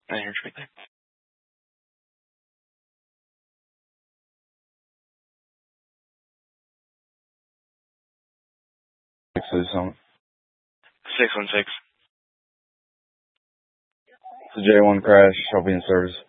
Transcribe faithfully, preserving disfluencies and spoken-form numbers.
I hear you. Six on six one six. It's a J one crash. I'll be in service.